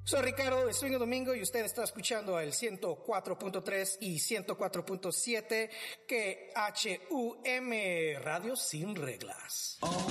Soy Ricardo de Swing Domingo y usted está escuchando el 104.3 y 104.7 KHUM Radio Sin Reglas.